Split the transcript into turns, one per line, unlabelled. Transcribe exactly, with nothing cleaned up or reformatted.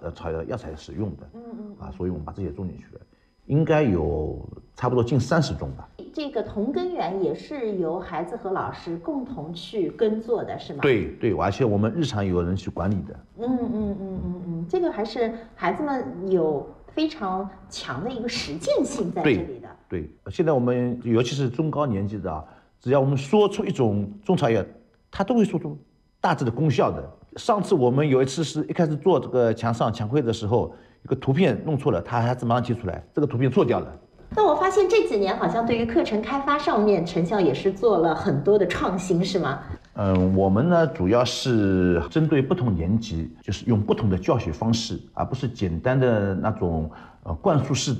呃草药材使用的，
嗯嗯
啊，所以我们把这些种进去了，应该有差不多近三十种吧。
这个同根园也是由孩子和老师共同去耕作的，是吗？
对对，而且我们日常有人去管理的。
嗯嗯嗯嗯嗯，这个还是孩子们有非常强的一个实践性在这里的。
对，对，现在我们尤其是中高年级的啊，只要我们说出一种中草药，他都会说出大致的功效的。上次我们有一次是一开始做这个墙上墙绘的时候，一个图片弄错了，他还是马上提出来，这个图片错掉了。
那我发现这几年好像对于课程开发上面，成效也是做了很多的创新，是吗？
嗯，我们呢主要是针对不同年级，就是用不同的教学方式，而不是简单的那种呃灌输式的。